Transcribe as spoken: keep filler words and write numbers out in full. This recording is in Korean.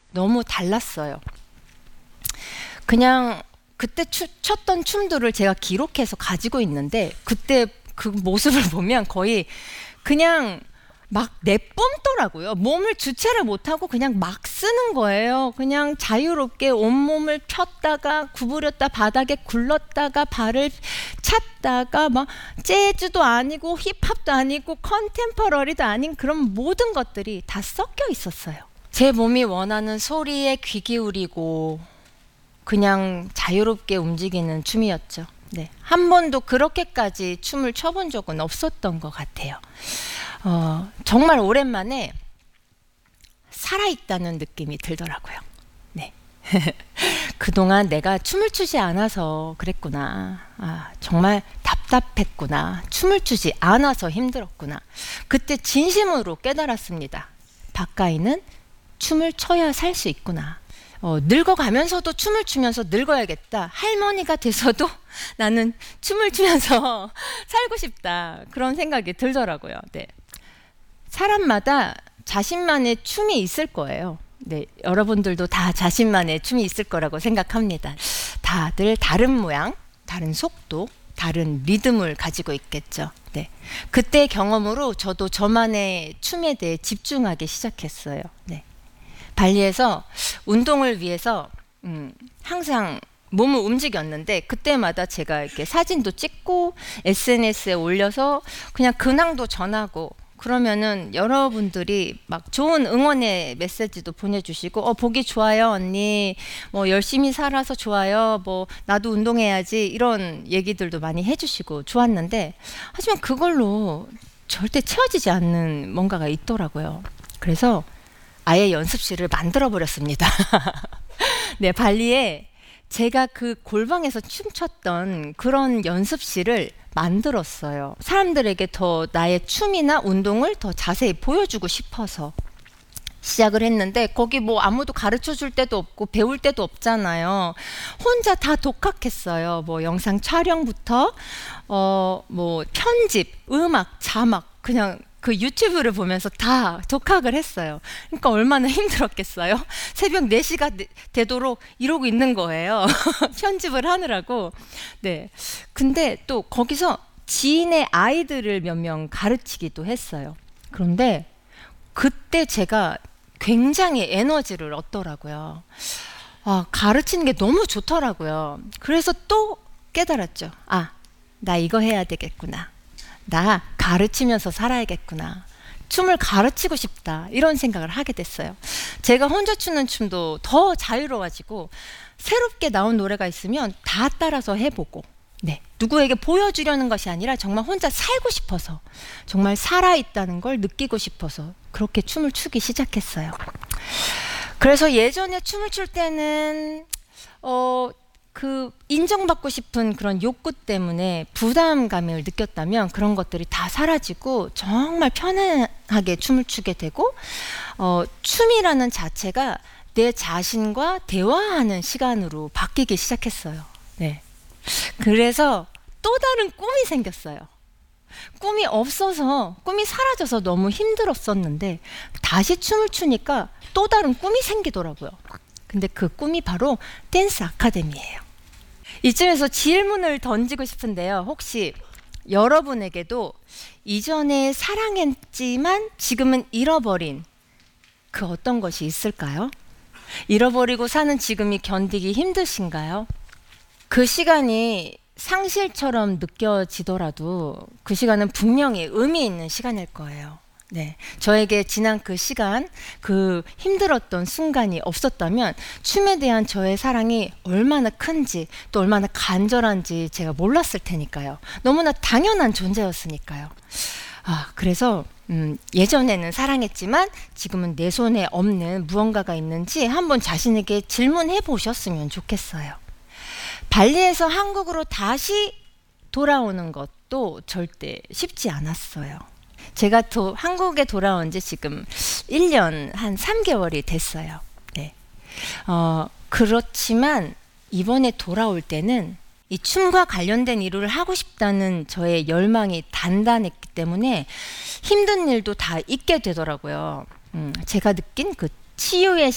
너무 달랐어요. 그냥 그때 추, 췄던 춤들을 제가 기록해서 가지고 있는데 그때 그 모습을 보면 거의 그냥 막 내뿜더라고요. 몸을 주체를 못하고 그냥 막 쓰는 거예요. 그냥 자유롭게 온몸을 폈다가 구부렸다 바닥에 굴렀다가 발을 찼다가 막 재즈도 아니고 힙합도 아니고 컨템퍼러리도 아닌 그런 모든 것들이 다 섞여 있었어요. 제 몸이 원하는 소리에 귀 기울이고 그냥 자유롭게 움직이는 춤이었죠. 네. 한 번도 그렇게까지 춤을 춰본 적은 없었던 것 같아요. 어, 정말 오랜만에 살아있다는 느낌이 들더라고요. 네. 그동안 내가 춤을 추지 않아서 그랬구나. 아, 정말 답답했구나. 춤을 추지 않아서 힘들었구나. 그때 진심으로 깨달았습니다. 박가인은 춤을 춰야 살 수 있구나. 어, 늙어가면서도 춤을 추면서 늙어야겠다. 할머니가 돼서도 나는 춤을 추면서 살고 싶다. 그런 생각이 들더라고요. 네. 사람마다 자신만의 춤이 있을 거예요. 네, 여러분들도 다 자신만의 춤이 있을 거라고 생각합니다. 다들 다른 모양, 다른 속도, 다른 리듬을 가지고 있겠죠. 네. 그때 경험으로 저도 저만의 춤에 대해 집중하기 시작했어요. 네. 발리에서 운동을 위해서 음, 항상 몸을 움직였는데 그때마다 제가 이렇게 사진도 찍고 에스엔에스에 올려서 그냥 근황도 전하고 그러면은 여러분들이 막 좋은 응원의 메시지도 보내주시고 어 보기 좋아요 언니 뭐 열심히 살아서 좋아요 뭐 나도 운동해야지 이런 얘기들도 많이 해주시고 좋았는데 하지만 그걸로 절대 채워지지 않는 뭔가가 있더라고요. 그래서 아예 연습실을 만들어 버렸습니다. 네, 발리에 제가 그 골방에서 춤췄던 그런 연습실을 만들었어요. 사람들에게 더 나의 춤이나 운동을 더 자세히 보여주고 싶어서 시작을 했는데 거기 뭐 아무도 가르쳐 줄 데도 없고 배울 데도 없잖아요. 혼자 다 독학했어요. 뭐 영상 촬영부터 어 뭐 편집, 음악, 자막 그냥 그 유튜브를 보면서 다 독학을 했어요. 그러니까 얼마나 힘들었겠어요. 새벽 네 시가 되도록 이러고 있는 거예요. 편집을 하느라고. 네. 근데 또 거기서 지인의 아이들을 몇 명 가르치기도 했어요. 그런데 그때 제가 굉장히 에너지를 얻더라고요. 아, 가르치는 게 너무 좋더라고요. 그래서 또 깨달았죠. 아, 나 이거 해야 되겠구나. 나 가르치면서 살아야겠구나. 춤을 가르치고 싶다. 이런 생각을 하게 됐어요. 제가 혼자 추는 춤도 더 자유로워지고 새롭게 나온 노래가 있으면 다 따라서 해보고 네, 누구에게 보여주려는 것이 아니라 정말 혼자 살고 싶어서 정말 살아있다는 걸 느끼고 싶어서 그렇게 춤을 추기 시작했어요. 그래서 예전에 춤을 출 때는 어, 그 인정받고 싶은 그런 욕구 때문에 부담감을 느꼈다면 그런 것들이 다 사라지고 정말 편안하게 춤을 추게 되고 어, 춤이라는 자체가 내 자신과 대화하는 시간으로 바뀌기 시작했어요. 네. 그래서 또 다른 꿈이 생겼어요. 꿈이 없어서 꿈이 사라져서 너무 힘들었었는데 다시 춤을 추니까 또 다른 꿈이 생기더라고요. 근데 그 꿈이 바로 댄스 아카데미예요. 이쯤에서 질문을 던지고 싶은데요. 혹시 여러분에게도 이전에 사랑했지만 지금은 잃어버린 그 어떤 것이 있을까요? 잃어버리고 사는 지금이 견디기 힘드신가요? 그 시간이 상실처럼 느껴지더라도 그 시간은 분명히 의미 있는 시간일 거예요. 네, 저에게 지난 그 시간, 그 힘들었던 순간이 없었다면 춤에 대한 저의 사랑이 얼마나 큰지 또 얼마나 간절한지 제가 몰랐을 테니까요. 너무나 당연한 존재였으니까요. 아, 그래서 음, 예전에는 사랑했지만 지금은 내 손에 없는 무언가가 있는지 한번 자신에게 질문해 보셨으면 좋겠어요. 발리에서 한국으로 다시 돌아오는 것도 절대 쉽지 않았어요. 제가 도, 한국에 돌아온 지 지금 일 년 한 삼 개월이 됐어요. 네. 어, 그렇지만 이번에 돌아올 때는 이 춤과 관련된 일을 하고 싶다는 저의 열망이 단단했기 때문에 힘든 일도 다 잊게 되더라고요. 음, 제가 느낀 그 치유의